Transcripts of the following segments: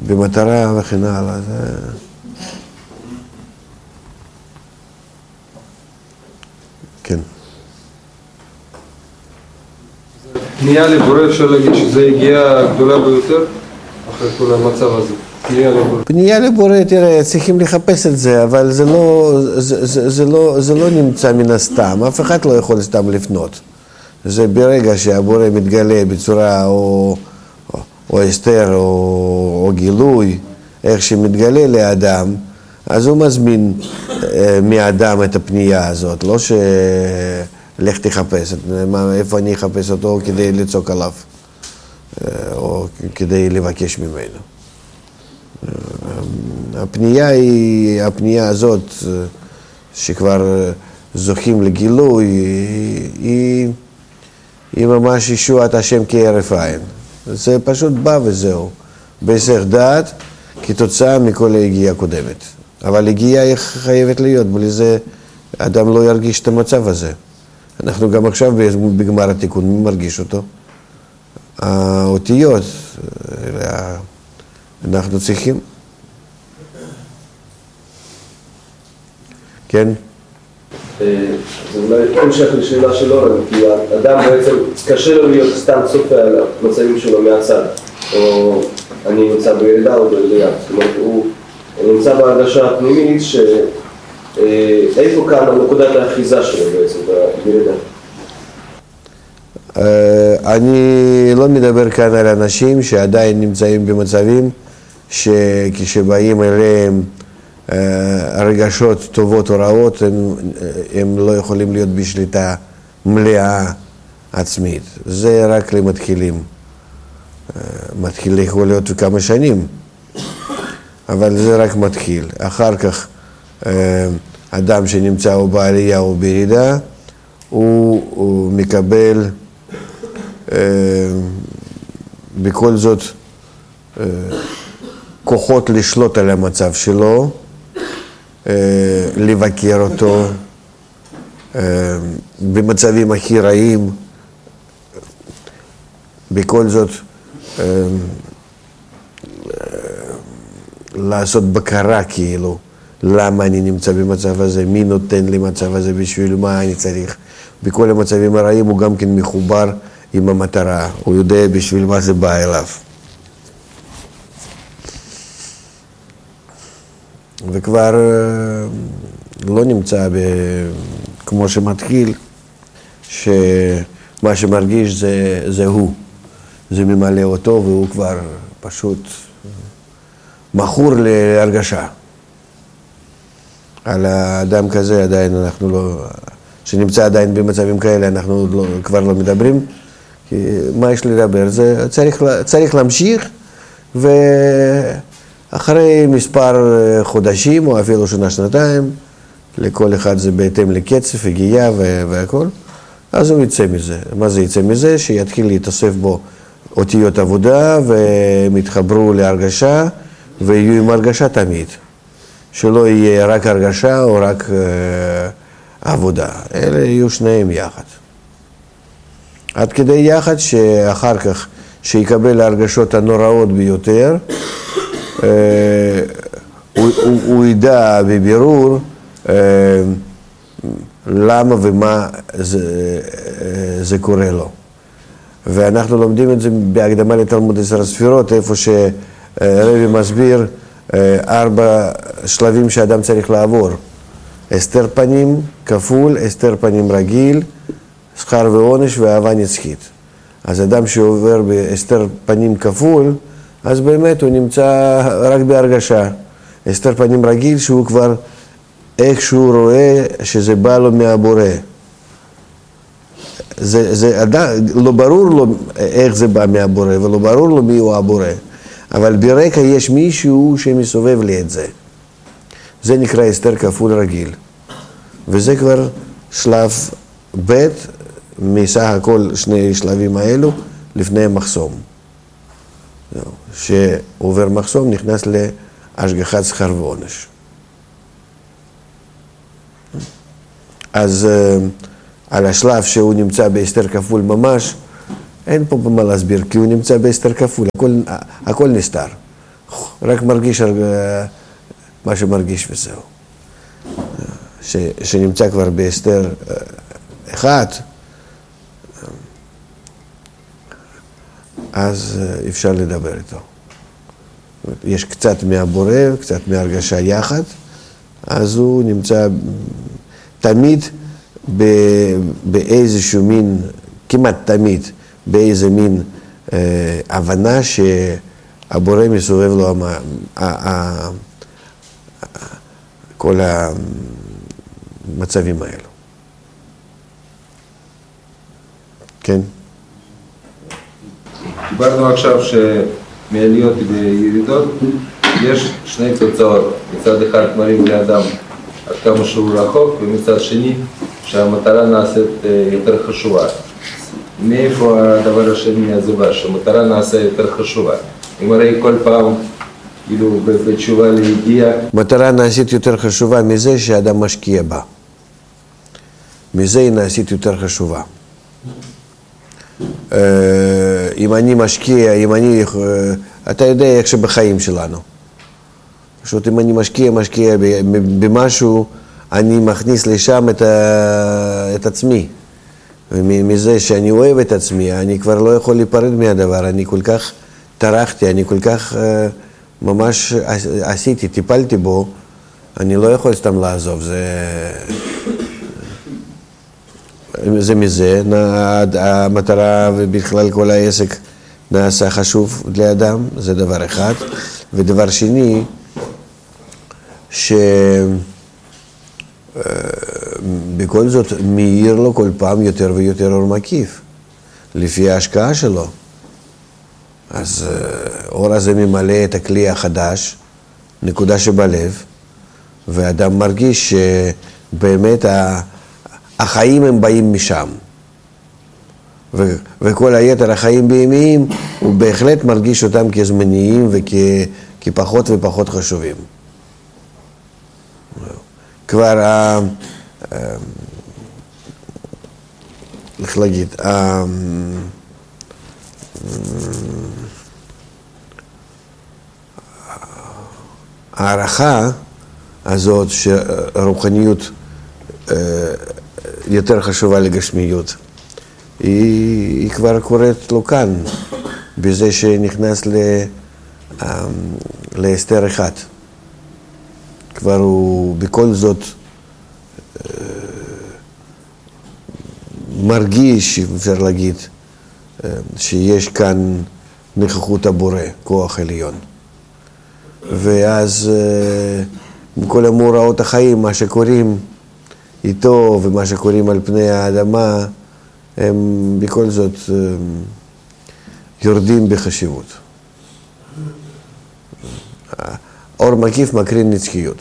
במטרה וכן הלאה. כן. פנייה לבורא, אפשר להגיד שזה הגיעה גדולה ביותר אחרי כל המצב הזה. פנייה לבורא, תראה, צריכים לחפש את זה, אבל זה לא נמצא מן הסתם, אף אחד לא יכול סתם לפנות. זה ברגע שהבורא מתגלה בצורה או הסתר או גילוי, איך שמתגלה לאדם, אז הוא מזמין מאדם את הפנייה הזאת, לא שלך תחפש, איפה אני אחפש אותו כדי לצעוק עליו, או כדי לבקש ממנו. הפנייה הזאת, שכבר זוכים לגילוי, היא ממש ישועת השם כהרף עין. זה פשוט בא וזהו, בהיסח דעת, כתוצאה מכל היגיעה הקודמת. אבל היגיעה היא חייבת להיות, בלי זה אדם לא ירגיש את המצב הזה. אנחנו גם עכשיו בגמר התיקון, מי מרגיש אותו? האותיות, אנחנו צריכים. כן? זה אולי המשך לשאלה שלו, כי האדם בעצם קשה לו להיות סתם צופה על המצבים שלו מהצד, או אני נמצא בירידה או בעלייה. זאת אומרת, הוא נמצא בהרגשה הפנימית איפה כאן נקודת האחיזה שלו בעצם בירידה. אני לא מדבר כאן על אנשים שעדיין נמצאים במצבים שכשבאים אליהם הרגשות טובות או רעות, הם לא יכולים להיות בשליטה מלאה עצמית. זה רק למתחילים. מתחיל יכול להיות כמה שנים, אבל זה רק מתחיל. אחר כך אדם שנמצא או בעלייה או בירידה, הוא מקבל בכל זאת כוחות לשלוט על המצב שלו, לבקר אותו במצבים הכי רעים, בכל זאת לעשות בקרה כאילו, למה אני נמצא במצב הזה, מי נותן לי מצב הזה, בשביל מה אני צריך. בכל המצבים הרעים הוא גם כן מחובר עם המטרה, הוא יודע בשביל מה זה בא אליו. וכבר לא נמצא כמו שמתחיל, שמה שמרגיש זה הוא, זה ממלא אותו, והוא כבר פשוט מכור להרגשה. על האדם כזה עדיין אנחנו לא, שנמצא עדיין במצבים כאלה, אנחנו כבר לא מדברים, כי מה יש לדבר? זה צריך להמשיך, ואחרי מספר חודשים, או אפילו שנה-שנתיים, לכל אחד זה בהתאם לקצב, הגיעה והכל, אז הוא יצא מזה. מה זה יצא מזה? שיתחיל להתאסף בו אותיות עבודה, והם יתחברו להרגשה, ויהיו עם הרגשה תמיד. שלא יהיה רק הרגשה או רק עבודה. אלה יהיו שניהם יחד. עד כדי יחד שאחר כך, שיקבל ההרגשות הנוראות ביותר, הוא ידע בבירור למה ומה זה קורה לו. ואנחנו לומדים את זה בהקדמה לתלמוד 10 הספירות, איפה שרבי מסביר 4 שלבים שאדם צריך לעבור. הסתר פנים כפול, הסתר פנים רגיל, שכר ועונש ואהבה נצחית. אז אדם שעובר בהסתר פנים כפול, אז באמת הוא נמצא רק בהרגשה. הסתר פנים רגיל שהוא כבר איך שהוא רואה שזה בא לו מהבורא. לא ברור לו איך זה בא מהבורא, ולא ברור לו מי הוא הבורא. אבל ברקע יש מישהו שמסובב לי את זה. זה נקרא הסתר כפול רגיל. וזה כבר שלב ב' מסך הכל שני שלבים האלו לפני מחסום. שעובר מחסום נכנס להשגחת שכר ועונש. אז על השלב שהוא נמצא בהסתר כפול ממש, אין פה במה להסביר, כי הוא נמצא בהסתר כפול, הכל נסתר. רק מרגיש מה שמרגיש וזהו. שנמצא כבר בהסתר אחד, אז אפשר לדבר איתו. יש קצת מהבורא, קצת מהרגשה יחד, אז הוא נמצא תמיד באיזשהו מין, כמעט תמיד, באיזה מין הבנה שהבורא מסובב לו כל המצבים האלו. כן? דיברנו עכשיו שמעליות וירידות יש שני תוצאות. מצד אחד מראים לאדם עד כמה שהוא רחוק, ומצד שני שהמטרה נעשית יותר חשובה. מאיפה הדבר השני הזה בא, שהמטרה נעשה יותר חשובה? אם הרי כל פעם, כאילו בתשובה לידיעה... מטרה נעשית יותר חשובה מזה שהאדם משקיע בה. מזה היא נעשית יותר חשובה. אם אני משקיע, אתה יודע איך שבחיים שלנו. פשוט אם אני משקיע במשהו, אני מכניס לשם את עצמי. ומזה שאני אוהב את עצמי, אני כבר לא יכול להיפרד מהדבר, אני כל כך טרחתי, אני כל כך ממש עשיתי, טיפלתי בו, אני לא יכול סתם לעזוב, זה מזה, המטרה ובכלל כל העסק נעשה חשוב לאדם, זה דבר אחד. ודבר שני, שבכל זאת מאיר לו כל פעם יותר ויותר אור מקיף, לפי ההשקעה שלו. אז אור הזה ממלא את הכלי החדש, נקודה שבלב, ואדם מרגיש שבאמת החיים הם באים משם. וכל היתר החיים בימיים, הוא בהחלט מרגיש אותם כזמניים וכפחות ופחות חשובים. כבר, איך להגיד, הערכה הזאת שרוחניות יותר חשובה לגשמיות, היא כבר קורית לו כאן, בזה שנכנס להסתר אחד. כבר הוא בכל זאת מרגיש, אפשר להגיד, שיש כאן נוכחות הבורא, כוח עליון. ואז כל המאורעות החיים, מה שקוראים איתו ומה שקוראים על פני האדמה, הם בכל זאת יורדים בחשיבות. אור מקיף מקרין נצחיות.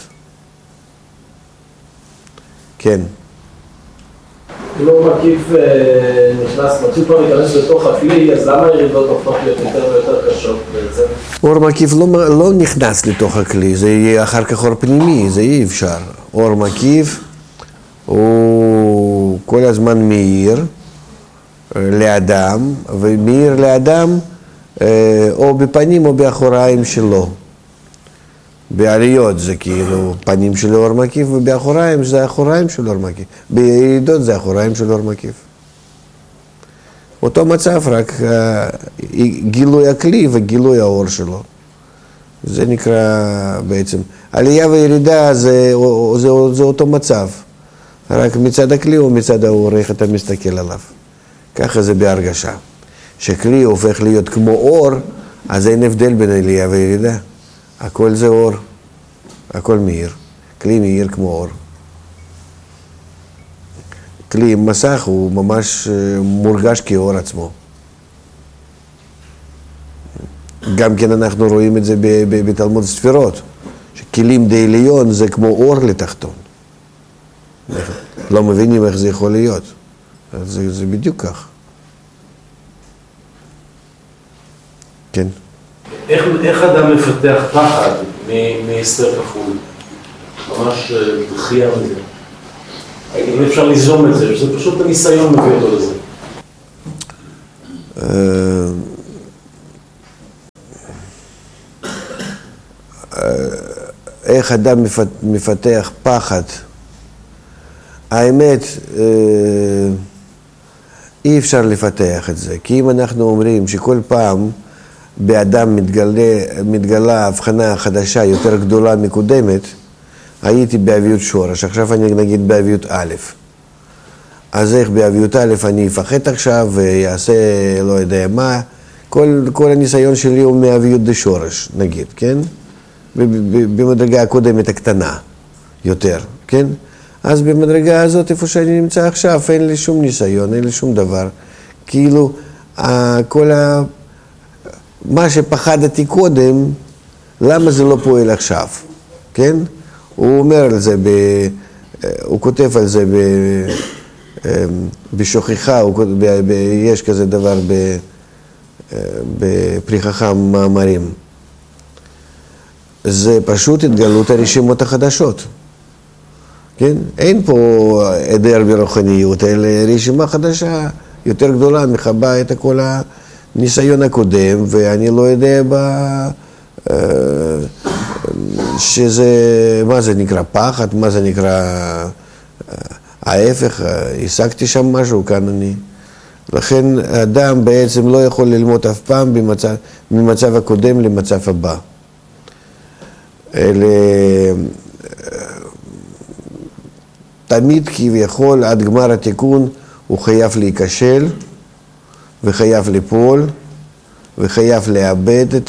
כן. אם אור מקיף מתחיל כבר להיכנס לתוך הכלי, אז למה הירידות הופכות להיות יותר ויותר קשות בעצם? אור מקיף לא נכנס לתוך הכלי, זה יהיה אחר כך אור פנימי, זה אי אפשר. אור מקיף הוא כל הזמן מאיר לאדם, ומאיר לאדם או בפנים או באחוריים שלו. בעליות זה כאילו פנים של אור מקיף, ובאחוריים זה אחוריים של אור מקיף. בירידות זה אחוריים של אור מקיף. אותו מצב, רק גילוי הכלי וגילוי האור שלו. זה נקרא בעצם, עלייה וירידה זה אותו מצב. רק מצד הכלי או מצד האור, איך אתה מסתכל עליו. ככה זה בהרגשה. שכלי הופך להיות כמו אור, אז אין הבדל בין עלייה וירידה. הכל זה אור, הכל מאיר. כלי מאיר כמו אור. כלי עם מסך הוא ממש מורגש כאור עצמו. גם כן אנחנו רואים את זה בתלמוד ספירות, שכלים די עליון זה כמו אור לתחתון. לא מבינים איך זה יכול להיות. זה בדיוק כך. כן. איך אדם מפתח פחד מהסתר כפול? ממש דחייה מזה. אם אפשר ליזום את זה, שזה פשוט הניסיון מביא אותו לזה. איך אדם מפתח פחד, האמת, אי אפשר לפתח את זה, כי אם אנחנו אומרים שכל פעם באדם מתגלה הבחנה חדשה יותר גדולה מקודמת, הייתי באביות שורש, עכשיו אני נגיד באביות א', אז איך באביות א' אני אפחד עכשיו ויעשה לא יודע מה, כל הניסיון שלי הוא מאביות דשורש, נגיד, כן? במדרגה הקודמת הקטנה יותר, כן? אז במדרגה הזאת, איפה שאני נמצא עכשיו, אין לי שום ניסיון, אין לי שום דבר. כאילו, מה שפחדתי קודם, למה זה לא פועל עכשיו, כן? הוא אומר על זה, הוא כותב על זה בשוכחה, יש כזה דבר בפריחך מאמרים. זה פשוט התגלות הרשימות החדשות. כן? אין פה היעדר ברוחניות, אלא רשימה חדשה יותר גדולה, מחבה את כל הניסיון הקודם, ואני לא יודע שזה, מה זה נקרא פחד, מה זה נקרא ההפך, השגתי שם משהו, כאן אני. לכן אדם בעצם לא יכול ללמוד אף פעם ממצב הקודם למצב הבא. אלה תמיד כביכול עד גמר התיקון הוא חייב להיכשל וחייב ליפול וחייב לאבד את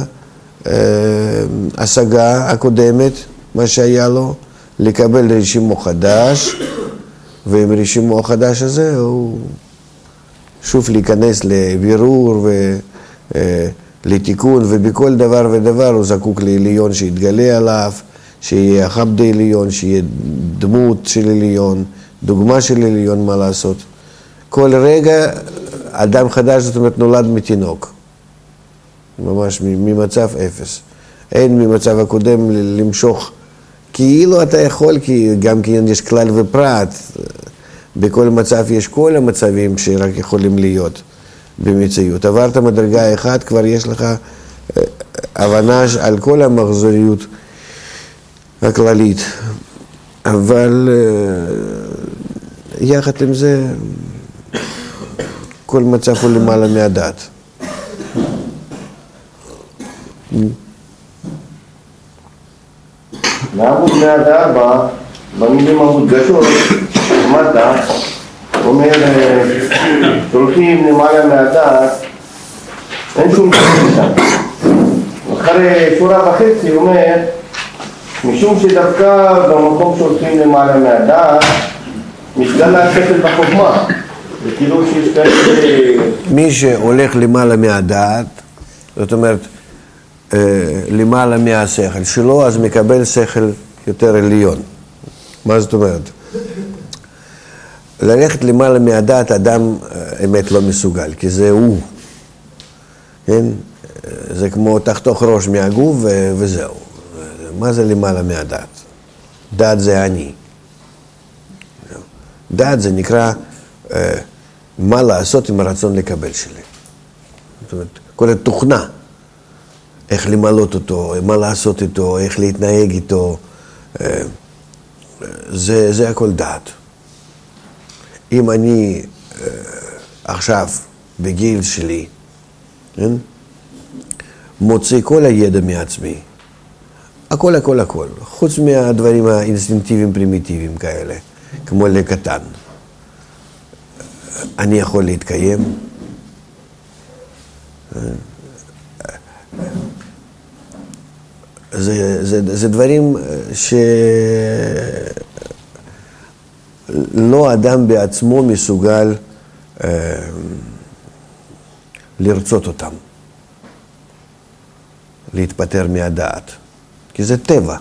ההשגה הקודמת, מה שהיה לו, לקבל רשימו חדש, ועם רשימו החדש הזה הוא שוב להיכנס לבירור ולתיקון, ובכל דבר ודבר הוא זקוק לעליון שיתגלה עליו, שיהיה חבד עליון, שיהיה דמות של עליון, דוגמה של עליון, מה לעשות. כל רגע אדם חדש, זאת אומרת, נולד מתינוק. ממש ממצב אפס. אין ממצב הקודם למשוך, כאילו אתה יכול, כי גם כי יש כלל ופרט, בכל מצב יש כל המצבים שרק יכולים להיות במציאות. עברת מדרגה אחת, כבר יש לך הבנה על כל המחזוריות הכללית, אבל יחד עם זה כל מצב הוא למעלה מהדת. בעמוד 104, במילים המודגשות, למטה, אומר, הולכים למעלה מהדת, אין שום דבר שם. אחרי שורה וחצי הוא אומר, משום שדווקא במקום שהולכים למעלה מהדת, מתגלה השכל בחוכמה. זה כאילו שיש כאלה... מי שהולך למעלה מהדת, זאת אומרת, למעלה מהשכל שלו, אז מקבל שכל יותר עליון. מה זאת אומרת? ללכת למעלה מהדת, אדם אמת לא מסוגל, כי זה הוא. כן? זה כמו תחתוך ראש מהגוף וזהו. מה זה למעלה מהדת? דת זה אני. דת זה נקרא מה לעשות עם הרצון לקבל שלי. זאת אומרת, כל התוכנה. איך למלות אותו, מה לעשות איתו, איך להתנהג איתו, זה הכל דעת. אם אני עכשיו, בגיל שלי, מוציא כל הידע מעצמי, הכל, חוץ מהדברים האינסטינקטיביים פרימיטיביים כאלה, כמו לקטן, אני יכול להתקיים? זה דברים שלא אדם בעצמו מסוגל לרצות אותם, להתפטר מהדעת, כי זה טבע.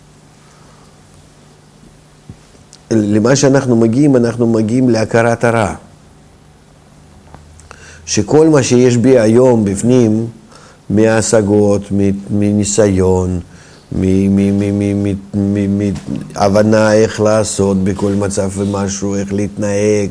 למה שאנחנו מגיעים להכרת הרע. שכל מה שיש בי היום בפנים, מהשגות, מניסיון, מהבנה איך לעשות בכל מצב ומשהו, איך להתנהג,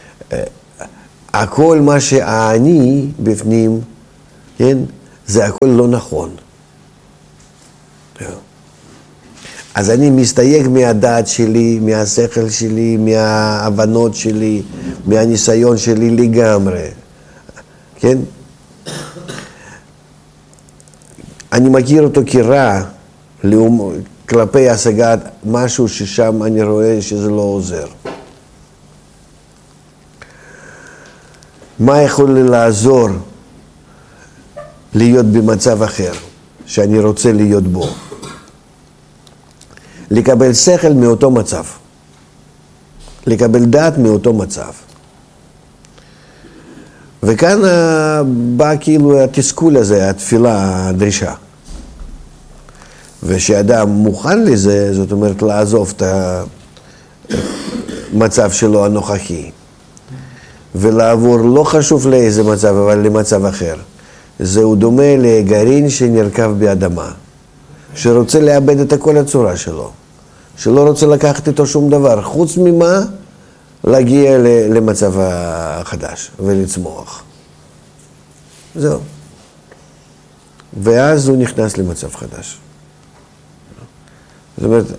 הכל מה שאני בפנים, כן, זה הכל לא נכון. אז אני מסתייג מהדעת שלי, מהשכל שלי, מההבנות שלי, מהניסיון שלי לגמרי, כן? אני מכיר אותו כרע כלפי השגת משהו ששם אני רואה שזה לא עוזר. מה יכול לי לעזור להיות במצב אחר שאני רוצה להיות בו? לקבל שכל מאותו מצב, לקבל דעת מאותו מצב. וכאן בא כאילו התסכול הזה, התפילה, הדרישה. ושאדם מוכן לזה, זאת אומרת לעזוב את המצב שלו הנוכחי, ולעבור לא חשוב לאיזה מצב, אבל למצב אחר. זהו דומה לגרעין שנרכב באדמה, שרוצה לאבד את כל הצורה שלו, שלא רוצה לקחת איתו שום דבר, חוץ ממה להגיע למצב החדש ולצמוח. זהו. ואז הוא נכנס למצב חדש. זאת אומרת,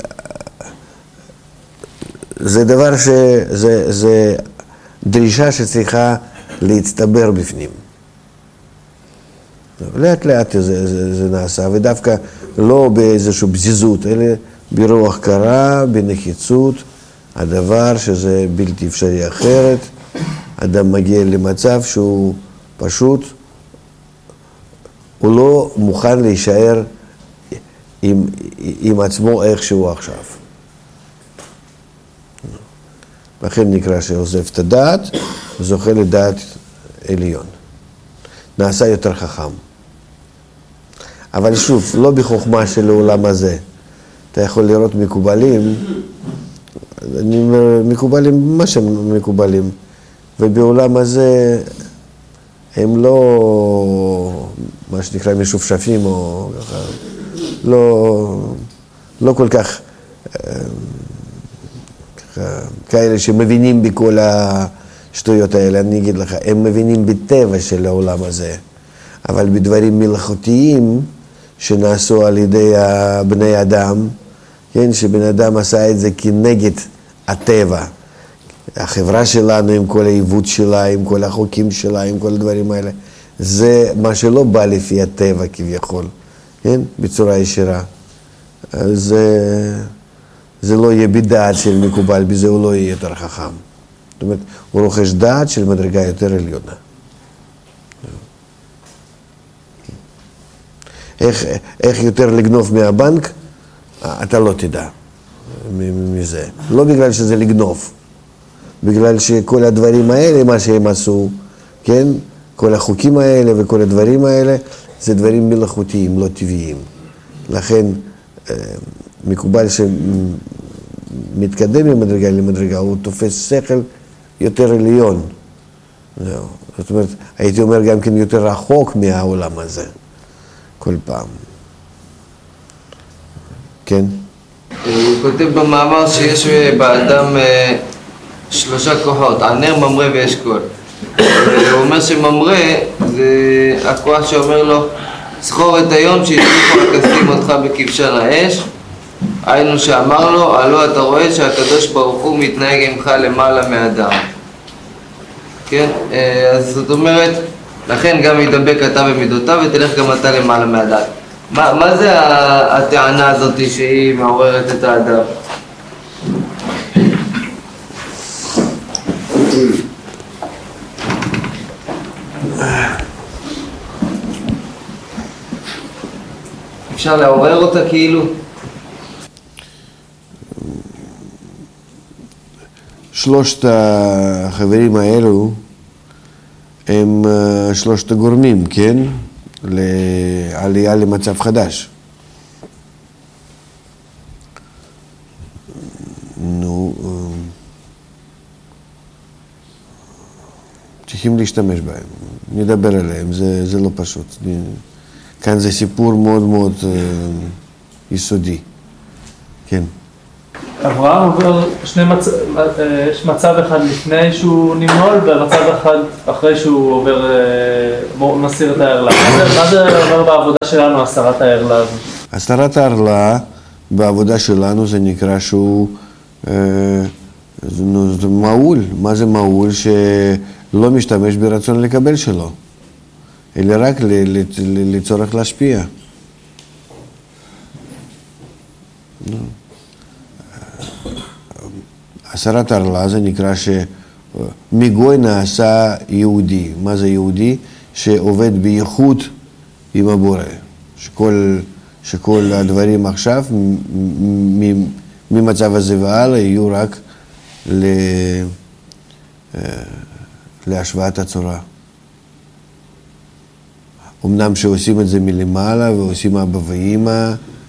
זה דבר זה דרישה שצריכה להצטבר בפנים. לאט לאט זה נעשה, ודווקא לא באיזושהי בזיזות, אלא ברוח קרה, בנחיצות, הדבר שזה בלתי אפשרי אחרת. אדם מגיע למצב שהוא פשוט, הוא לא מוכן להישאר עם עצמו איך שהוא עכשיו. לכן נקרא שעוזב את הדעת, זוכה לדעת עליון. נעשה יותר חכם. אבל שוב, לא בחוכמה של העולם הזה. אתה יכול לראות מקובלים, אני אומר, מקובלים, מה שהם מקובלים, ובעולם הזה הם לא, מה שנקרא, משופשפים או ככה, לא כל כך כאלה שמבינים בכל השטויות האלה. אני אגיד לך, הם מבינים בטבע של העולם הזה, אבל בדברים מלאכותיים שנעשו על ידי בני אדם, כן, שבן אדם עשה את זה כנגד הטבע. החברה שלנו עם כל העיוות שלה, עם כל החוקים שלה, עם כל הדברים האלה, זה מה שלא בא לפי הטבע כביכול, כן, בצורה ישירה. אז זה לא יהיה בדעת של מקובל, בזה הוא לא יהיה יותר חכם. זאת אומרת, הוא רוכש דעת של מדרגה יותר עליונה. איך יותר לגנוב מהבנק, אתה לא תדע מזה. לא בגלל שזה לגנוב, בגלל שכל הדברים האלה, מה שהם עשו, כן? כל החוקים האלה וכל הדברים האלה, זה דברים מלאכותיים, לא טבעיים. לכן, מקובל שמתקדם ממדרגה למדרגה, הוא תופס שכל יותר עליון. זהו. זאת אומרת, הייתי אומר גם כן יותר רחוק מהעולם הזה, כל פעם. כן? הוא כותב במאמר שיש באדם 3 כוחות, ענר, ממרא ואשכול. הוא אומר שממרא זה הכוח שאומר לו, זכור את היום שהשליחו הכסים אותך בכבשן האש, היינו שאמר לו, הלא אתה רואה שהקדוש ברוך הוא מתנהג עמך למעלה מאדם. כן? אז זאת אומרת, לכן גם ידבק אתה במידותיו ותלך גם אתה למעלה מאדם. מה זה הטענה הזאת שהיא מעוררת את האדם? אפשר לעורר אותה כאילו? שלושת החברים האלו הם 3 הגורמים, כן? לעלייה למצב חדש. נו, צריכים להשתמש בהם, נדבר עליהם, זה לא פשוט. כאן זה סיפור מאוד מאוד יסודי. כן. אברהם עובר יש מצב אחד לפני שהוא נמול ומצב אחד אחרי שהוא עובר, מסיר את הערלה. מה זה אומר בעבודה שלנו, הסרת הערלה הזאת? הסרת הערלה בעבודה שלנו זה נקרא שהוא זה מעול. מה זה מעול? שלא משתמש ברצון לקבל שלו, אלא רק לצורך להשפיע. הסרת הערלה זה נקרא שמגוי נעשה יהודי. מה זה יהודי? שעובד בייחוד עם הבורא. שכל הדברים עכשיו ממצב הזה והלאה יהיו רק להשוואת הצורה. אמנם שעושים את זה מלמעלה ועושים אבא ואמא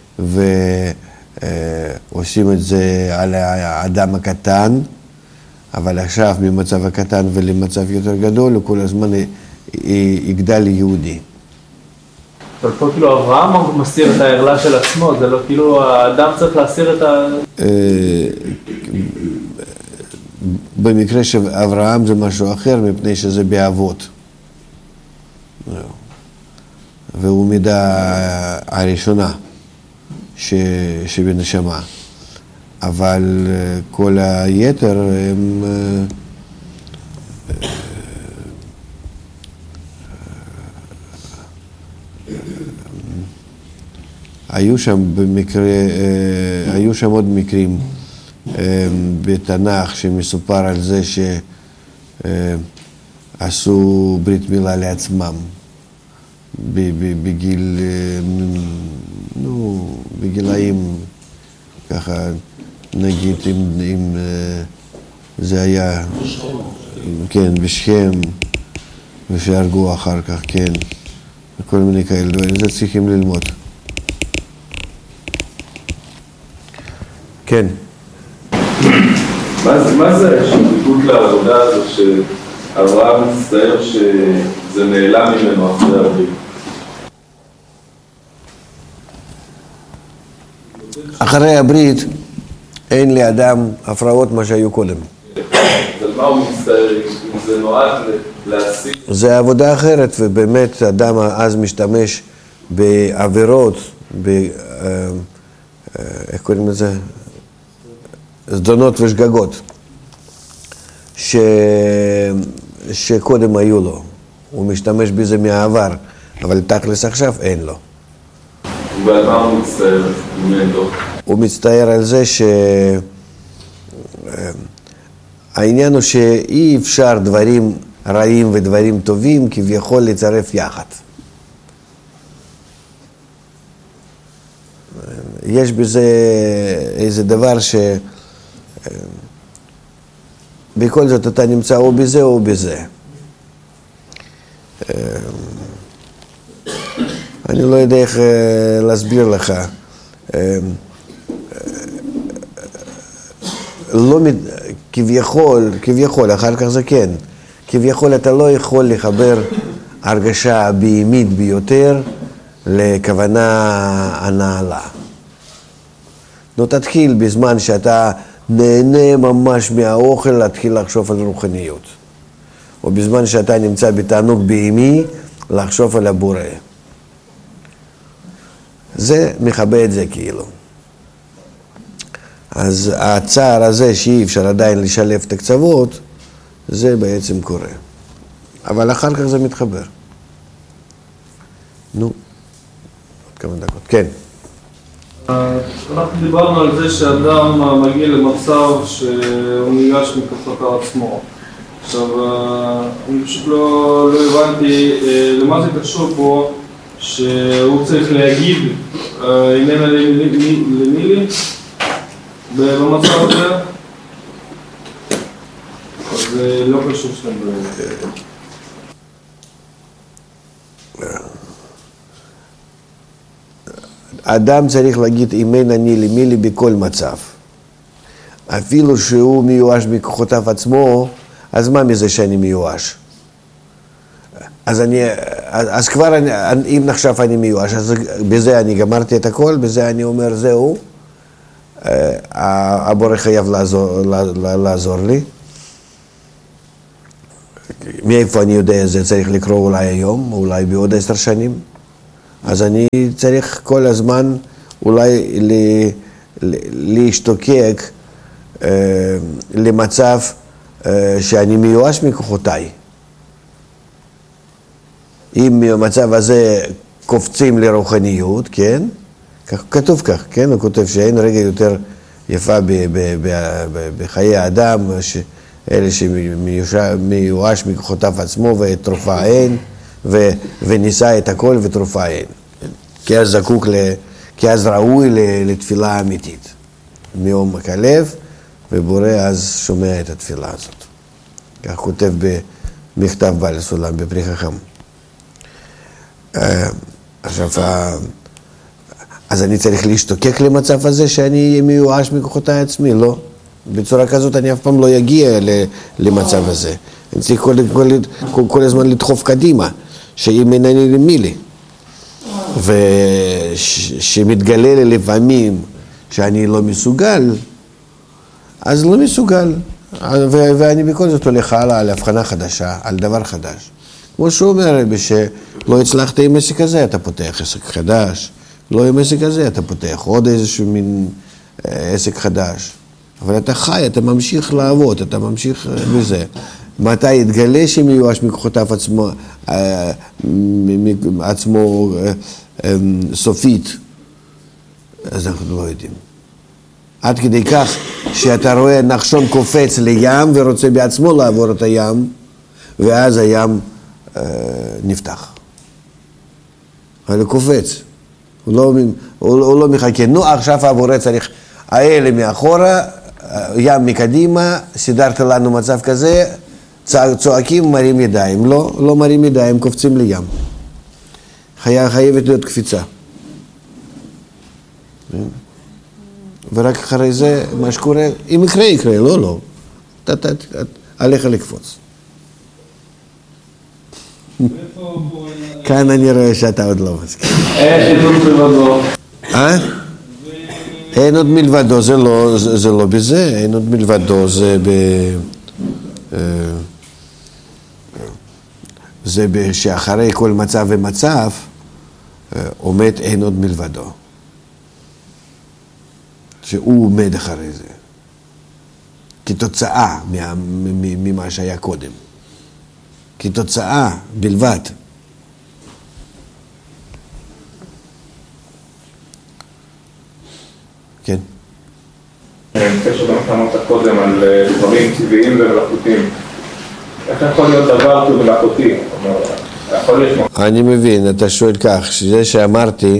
ועושים את זה על האדם הקטן, אבל עכשיו ממצב הקטן ולמצב יותר גדול הוא כל הזמן יגדל ליהודי. אבל פה כאילו אברהם מסיר את הערלה של עצמו, זה לא כאילו האדם צריך להסיר את ה... במקרה של אברהם זה משהו אחר, מפני שזה באבות. והוא מידה הראשונה שבנשמה. אבל כל היתר הם... היו שם עוד מקרים בתנ"ך שמסופר על זה שעשו ברית מילה לעצמם בגיל, בגילאים ככה, נגיד אם זה היה, כן, בשכם, ושהרגו אחר כך, כן, וכל מיני כאלה דברים, זה צריכים ללמוד. כן. מה זה השתתפות לעבודה הזו שאברהם מצטער שזה נעלם ממנו אחרי הברית? אחרי הברית אין לאדם הפרעות מה שהיו קודם. אז מה הוא מצטער? אם זה נועד להשיג? זה עבודה אחרת, ובאמת אדם אז משתמש בעבירות, איך קוראים לזה? זדונות ושגגות שקודם היו לו. הוא משתמש בזה מהעבר, אבל תכלס עכשיו אין לו. ועל מה הוא מצטער ממנו? הוא מצטער על זה העניין הוא שאי אפשר דברים רעים ודברים טובים כביכול לצרף יחד. יש בזה איזה דבר בכל זאת אתה נמצא או בזה או בזה. אני לא יודע איך להסביר לך. לא, כביכול, אחר כך זה כן. כביכול אתה לא יכול לחבר הרגשה בהימית ביותר לכוונה הנעלה. לא תתחיל בזמן שאתה נהנה ממש מהאוכל להתחיל לחשוב על רוחניות. או בזמן שאתה נמצא בתענוג בהימי לחשוב על הבורא. זה מכבה את זה כאילו. אז הצער הזה שאי אפשר עדיין לשלב את הקצוות, זה בעצם קורה. אבל אחר כך זה מתחבר. נו, עוד כמה דקות. כן. אנחנו דיברנו על זה שאדם מגיע למצב שהוא ניגש מכוחו עצמו. עכשיו, אני פשוט לא הבנתי למה זה קשור פה שהוא צריך להגיד איננה למילי במצב הזה, אז זה לא קשור שלהם דברים. אדם צריך להגיד אימן אני למילי בכל מצב. אפילו שהוא מיואש מכוחותיו עצמו, אז מה מזה שאני מיואש? אז כבר אם נחשב אני מיואש, אז בזה אני גמרתי את הכל, בזה אני אומר זהו, הבורא חייב לעזור לי. מאיפה אני יודע, זה צריך לקרוא אולי היום, אולי בעוד 10 שנים. אז אני צריך כל הזמן אולי להשתוקק למצב שאני מיואש מכוחותיי. אם במצב הזה קופצים לרוחניות, כן? כתוב כך, כן? הוא כותב שאין רגע יותר יפה בחיי האדם, אלה שמיואש מכוחותיו עצמו ותרופה אין, וניסה את הכל ותרופה אין. כי אז ראוי לתפילה אמיתית. מעומק הלב, ובורא אז שומע את התפילה הזאת. כך כותב במכתב בעל הסולם, בפרי חכם. עכשיו, אז אני צריך להשתוקק למצב הזה שאני אהיה מיואש מכוחותיי עצמי, לא. בצורה כזאת אני אף פעם לא אגיע למצב הזה. אני צריך כל הזמן לדחוף קדימה, שאם אינני למי לי. ושמתגלה לי לפעמים שאני לא מסוגל, אז לא מסוגל. ואני בכל זאת הולך הלאה על הבחנה חדשה, על דבר חדש. כמו שהוא אומר, שלא הצלחת עם עסק הזה, אתה פותח עסק חדש. לא עם עסק הזה, אתה פותח עוד איזשהו מין עסק חדש. אבל אתה חי, אתה ממשיך לעבוד, אתה ממשיך בזה. מתי יתגלה שמיואש מכוחותיו עצמו סופית, אז אנחנו לא יודעים. עד כדי כך שאתה רואה נחשון קופץ לים ורוצה בעצמו לעבור את הים, ואז הים נפתח. אבל הוא קופץ. הוא לא מחכה. נו, עכשיו הבורא צריך, האלה מאחורה, ים מקדימה, סידרת לנו מצב כזה, צועקים, מרים ידיים. לא מרים ידיים, קופצים לים. חייבת להיות קפיצה. ורק אחרי זה, מה שקורה, אם יקרה, יקרה, לא. עליך לקפוץ. כאן אני רואה שאתה עוד לא מסכים. אין עוד מלבדו. אין עוד מלבדו, זה לא בזה, אין עוד מלבדו, זה שאחרי כל מצב ומצב עומד אין עוד מלבדו. שהוא עומד אחרי זה. כתוצאה ממה שהיה קודם. כתוצאה בלבד. כן. קשר גם אמרת קודם על דברים טבעיים ומלאכותיים. איך יכול להיות דבר שהוא מלאכותי? אני מבין, אתה שואל כך, שזה שאמרתי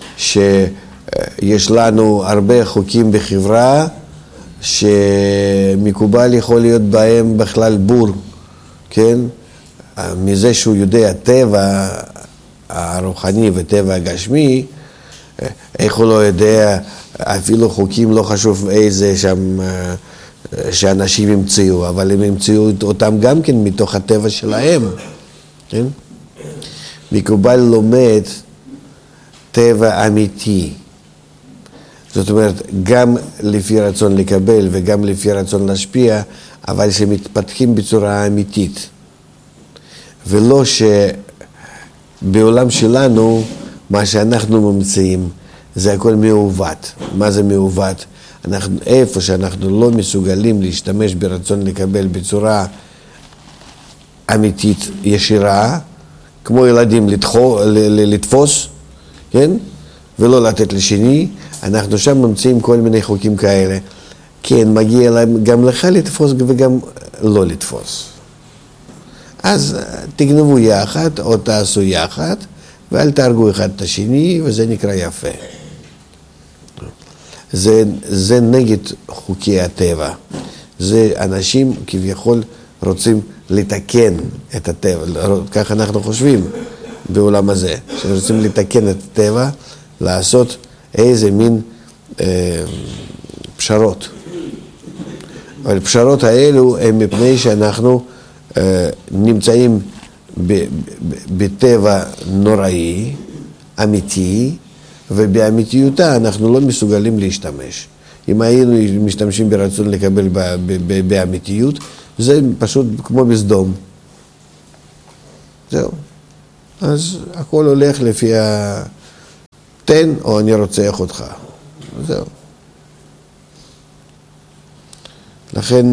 שיש לנו הרבה חוקים בחברה שמקובל יכול להיות בהם בכלל בור, כן? מזה שהוא יודע טבע הרוחני וטבע הגשמי, איך הוא לא יודע אפילו חוקים לא חשוב איזה שם שאנשים המציאו, אבל הם המציאו אותם גם כן מתוך הטבע שלהם, כן? מקובל לומד טבע אמיתי. זאת אומרת, גם לפי רצון לקבל וגם לפי רצון להשפיע, אבל שמתפתחים בצורה אמיתית. ולא שבעולם שלנו, מה שאנחנו ממציאים, זה הכל מעוות. מה זה מעוות? איפה שאנחנו לא מסוגלים להשתמש ברצון לקבל בצורה אמיתית ישירה, כמו ילדים לתפוס, כן? ולא לתת לשני, אנחנו שם ממציאים כל מיני חוקים כאלה. כן, מגיע להם גם לך לתפוס וגם לא לתפוס. אז תגנבו יחד או תעשו יחד, ואל תהרגו אחד את השני, וזה נקרא יפה. זה נגד חוקי הטבע. זה אנשים כביכול רוצים לתקן את הטבע. כך אנחנו חושבים בעולם הזה, שרוצים לתקן את הטבע, לעשות איזה מין פשרות. אבל הפשרות האלו הם מפני שאנחנו נמצאים בטבע נוראי, אמיתי, ובאמיתיותה אנחנו לא מסוגלים להשתמש. אם היינו משתמשים ברצון לקבל באמיתיות, זה פשוט כמו בסדום. זהו. אז הכל הולך לפי תן או אני רוצח אותך. זהו. לכן,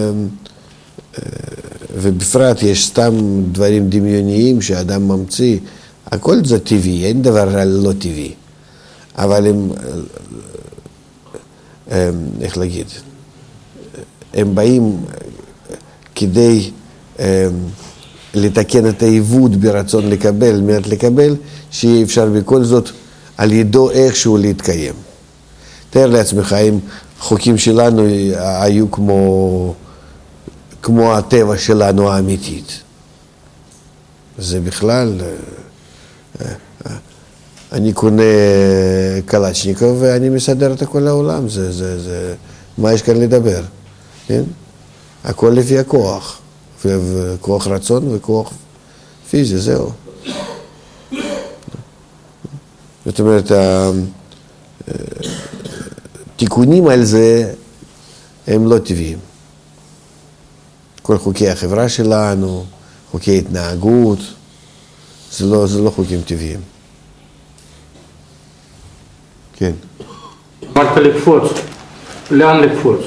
ובפרט יש סתם דברים דמיוניים שאדם ממציא, הכל זה טבעי, אין דבר לא טבעי. אבל איך להגיד, הם באים כדי לתקן את העיוות ברצון לקבל, מעט לקבל, שיהיה אפשר בכל זאת על ידו איכשהו להתקיים. תאר לעצמך, אם חוקים שלנו היו כמו הטבע שלנו האמיתית. זה בכלל, אני קונה קלצ'ניקוב ואני מסדר את כל העולם, מה יש כאן לדבר? כן? הכל לפי הכוח, וכוח רצון וכוח פיזי, זהו. זאת אומרת, התיקונים על זה הם לא טבעיים. כל חוקי החברה שלנו, חוקי התנהגות, זה לא חוקים טבעיים. כן. אמרת לקפוץ, לאן לקפוץ?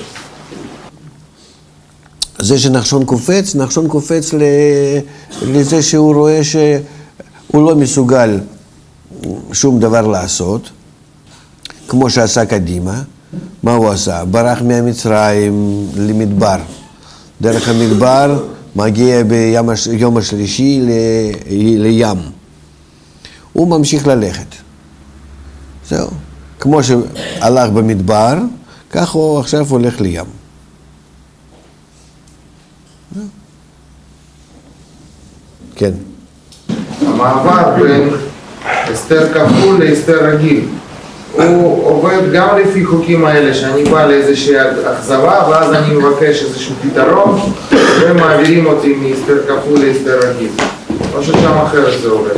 זה שנחשון קופץ לזה שהוא רואה שהוא לא מסוגל שום דבר לעשות, כמו שעשה קדימה. מה הוא עשה? ברח מהמצרים למדבר. דרך המדבר מגיע ביום השלישי לים. הוא ממשיך ללכת. זהו. כמו שהלך במדבר, כך הוא עכשיו הולך לים. כן. המעבר בין הסתר כפול להסתר רגיל, הוא עובד גם לפי חוקים האלה, שאני בא לאיזושהי אכזבה ואז אני מבקש איזשהו פתרון ומעבירים אותי מהסתר כפול להסתר רגיל, או ששם אחרת זה עובד.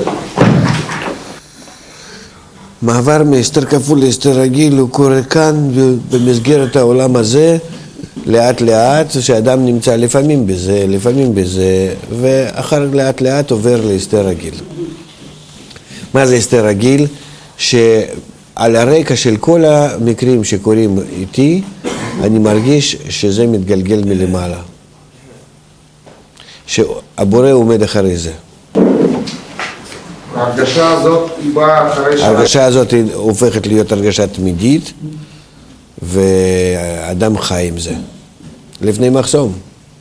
מעבר מהסתר כפול להסתר רגיל הוא קורה כאן במסגרת העולם הזה, לאט לאט, שאדם נמצא לפעמים בזה, ואחר לאט לאט עובר להסתר רגיל. מה זה הסתר רגיל? שעל הרקע של כל המקרים שקורים איתי, אני מרגיש שזה מתגלגל מלמעלה. שהבורא עומד אחרי זה. ההרגשה הזאת היא באה אחרי שעה. ההרגשה הזאת הופכת להיות הרגשה תמידית, ואדם חי עם זה. לפני מחסום.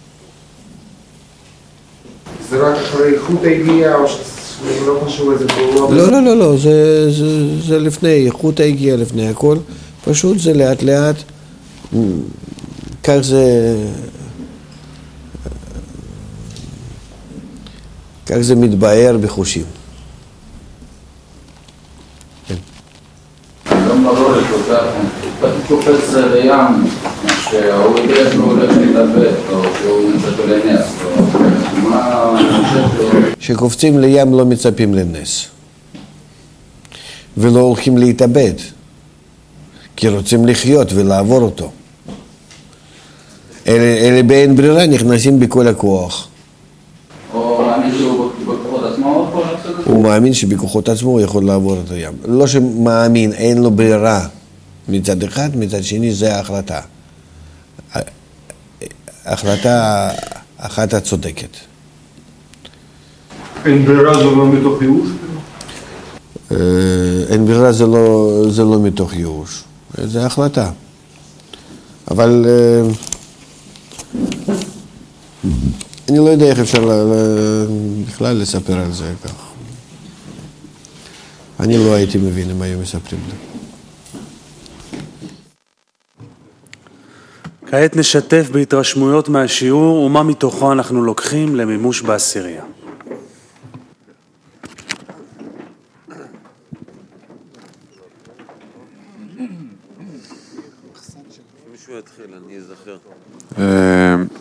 זה רק אחרי איכות הגיעה, או שזה לא חשוב איזה פעולות? לא, זה לפני, איכות הגיעה לפני הכל. פשוט זה לאט לאט, כך זה מתבהר בחושים. גם לראות אותה, קופץ לים, שהוא יודע שהוא הולך להתאבד, או שהוא מצפה לנס, או מה שקופצים לים לא מצפים לנס. ולא הולכים להתאבד, כי רוצים לחיות ולעבור אותו. אלה באין ברירה נכנסים בכל הכוח. או מאמין שהוא בכוחות עצמו? הוא מאמין שבכוחות עצמו הוא יכול לעבור את הים. לא שמאמין, אין לו ברירה מצד אחד, מצד שני זה ההחלטה. החלטה אחת הצודקת. אין ברירה זה לא מתוך ייאוש? אין ברירה זה לא מתוך ייאוש. זה החלטה. אבל אני לא יודע איך אפשר בכלל לספר על זה כך. אני לא הייתי מבין אם היו מספרים לי. כעת נשתף בהתרשמויות מהשיעור ומה מתוכו אנחנו לוקחים למימוש בעשירייה. מישהו יתחיל, אני אזכר.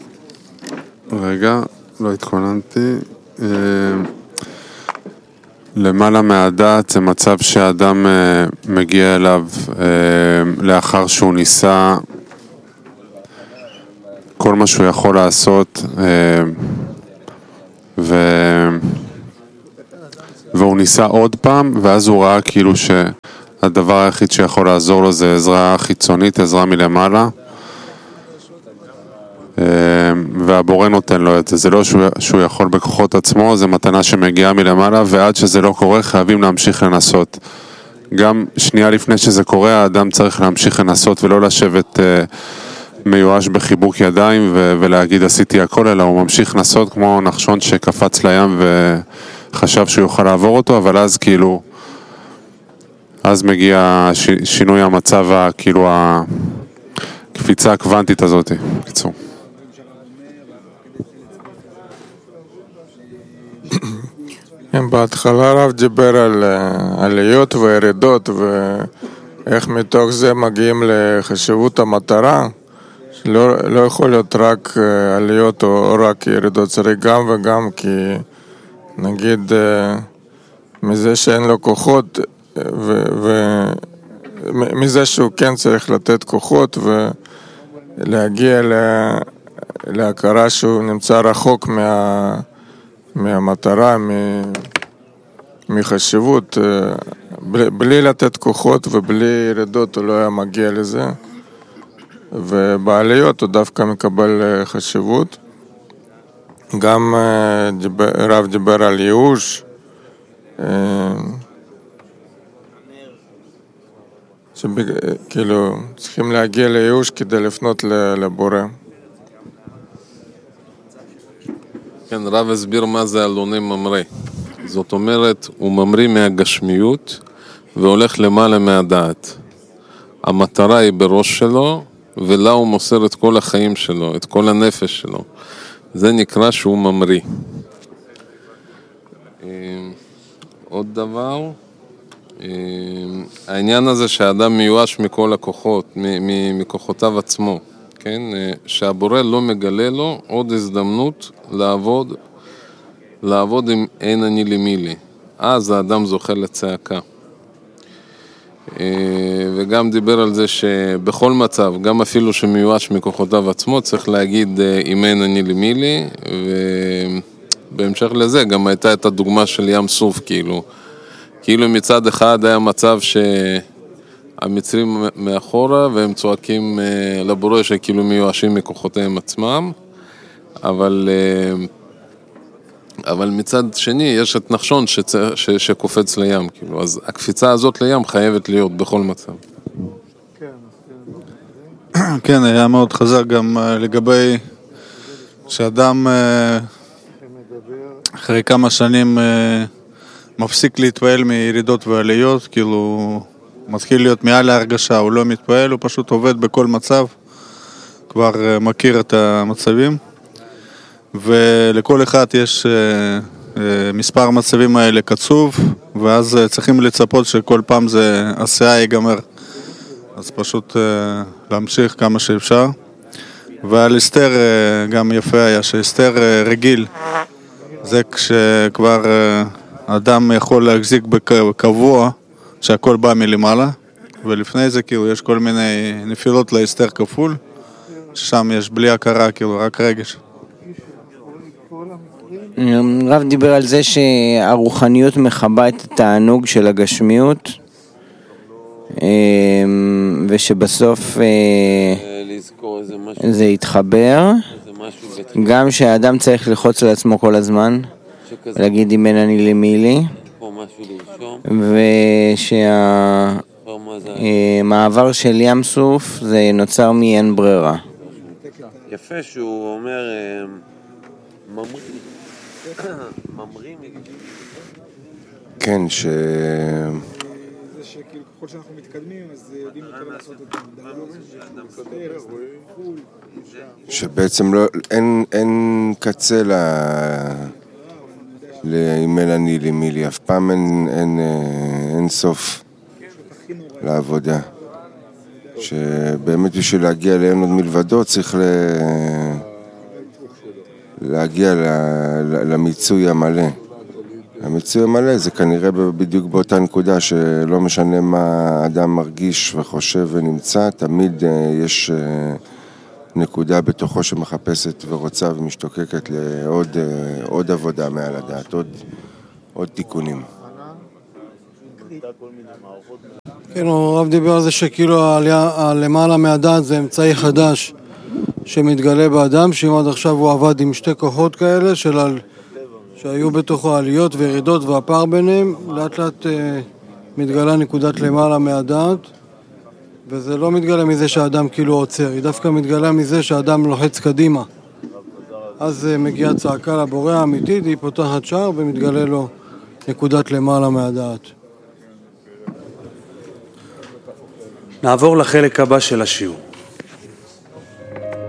רגע, לא התכוננתי. למעלה מהדעת זה מצב שהאדם מגיע אליו לאחר שהוא ניסה כל מה שהוא יכול לעשות והוא ניסה עוד פעם, ואז הוא ראה כאילו שהדבר היחיד שיכול לעזור לו זה עזרה חיצונית, עזרה מלמעלה, והבורא נותן לו את זה. זה לא שהוא יכול בכוחות עצמו, זה מתנה שמגיעה מלמעלה, ועד שזה לא קורה חייבים להמשיך לנסות. גם שנייה לפני שזה קורה, האדם צריך להמשיך לנסות ולא לשבת מיואש בחיבוק ידיים ולהגיד עשיתי הכל, אלא הוא ממשיך לנסות כמו נחשון שקפץ לים וחשב שהוא יוכל לעבור אותו, אבל אז כאילו אז מגיע שינוי המצב, כאילו הקפיצה הקוונטית הזאת. בקיצור, בהתחלה הרב דיבר על עליות וירידות ואיך מתוך זה מגיעים לחשיבות המטרה, לא יכול להיות רק עליות או רק ירידות, צריך גם וגם, כי נגיד מזה שאין לו כוחות ומזה שהוא כן צריך לתת כוחות ולהגיע להכרה שהוא נמצא רחוק מהמטרה, מחשיבות, בלי לתת כוחות ובלי ירידות הוא לא היה מגיע לזה, ובעליות הוא דווקא מקבל חשיבות. גם הרב דיבר על ייאוש, כאילו צריכים להגיע לייאוש כדי לפנות לבורא. כן, רב הסביר מה זה אלוני ממריא. זאת אומרת, הוא ממריא מהגשמיות והולך למעלה מהדעת. המטרה היא בראש שלו, ולה הוא מוסר את כל החיים שלו, את כל הנפש שלו. זה נקרא שהוא ממריא. עוד דבר, העניין הזה שהאדם מיואש מכל הכוחות, מכוחותיו עצמו, כן? שהבורא לא מגלה לו עוד הזדמנות לעבוד עם אין אני למילי. אז האדם זוכה לצעקה. וגם דיבר על זה שבכל מצב, גם אפילו שמיואש מכוחותיו עצמו, צריך להגיד אם אין אני למילי, ובהמשך לזה גם הייתה את הדוגמה של ים סוף, כאילו מצד אחד היה מצב שהמצרים מאחורה והם צועקים לבורא שכאילו מיואשים מכוחותיהם עצמם, אבל מצד שני יש את נחשון שקופץ לים, כאילו, אז הקפיצה הזאת לים חייבת להיות בכל מצב. כן, היה מאוד חזק גם לגבי שאדם אחרי כמה שנים מפסיק להתפעל מירידות ועליות, כאילו מתחיל להיות מעל ההרגשה, הוא לא מתפעל, הוא פשוט עובד בכל מצב, כבר מכיר את המצבים, ולכל אחד יש מספר מצבים האלה קצוב, ואז צריכים לצפות שכל פעם זה עשייה ייגמר, אז פשוט להמשיך כמה שאפשר. ועל אסתר גם יפה היה שאסתר רגיל, זה כשכבר אדם יכול להחזיק בקבוע שהכל בא מלמעלה, ולפני זה כאילו יש כל מיני נפילות לאסתר כפול, ששם יש בלי הכרה, כאילו רק רגש. רב דיבר על זה שהרוחניות מחבה את התענוג של הגשמיות, ושבסוף זה יתחבר, גם שהאדם צריך ללחוץ על עצמו כל הזמן, להגיד אם אין אני למילי, ושהמעבר של ים סוף זה נוצר מאין ברירה. יפה שהוא אומר ממרים. כן, ככל שאנחנו מתקדמים, אז יודעים יותר לעשות את זה. שבעצם אין קצה לאימל אני למילי, אף פעם אין סוף לעבודה. שבאמת בשביל להגיע לאין עוד מלבדות צריך להגיע למיצוי המלא. המיצוי המלא זה כנראה בדיוק באותה נקודה שלא משנה מה האדם מרגיש וחושב ונמצא, תמיד יש נקודה בתוכו שמחפשת ורוצה ומשתוקקת לעוד עבודה מעל הדעת, עוד תיקונים. כן, הרב דיבר על זה שכאילו למעלה מהדעת זה אמצעי חדש שמתגלה באדם, שאם עד עכשיו הוא עבד עם שתי כוחות כאלה שהיו בתוכו עליות וירידות והפער ביניהם, לאט לאט מתגלה נקודת למעלה מהדעת, וזה לא מתגלה מזה שהאדם כאילו עוצר, היא דווקא מתגלה מזה שהאדם לוחץ קדימה. אז מגיעה צעקה לבורא האמיתית, היא פותחת שער ומתגלה לו נקודת למעלה מהדעת. נעבור לחלק הבא של השיעור.